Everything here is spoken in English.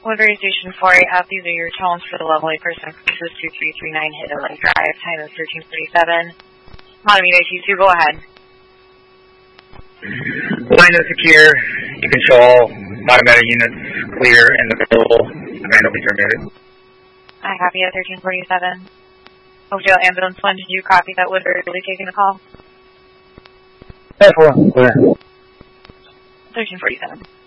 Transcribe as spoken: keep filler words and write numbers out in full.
Woodbury Station four eight up. These are your tones for the level eight person. This is two three three nine Hidden Lake Drive. Time is thirteen forty-seven. Matamita T two, go ahead. Line is secure. You can show all Matamita units clear and available. Command will be terminated. I copy at thirteen forty-seven. Oakdale Ambulance one, did you copy that Woodbury will be taking the call? ten four, clear. thirteen forty-seven.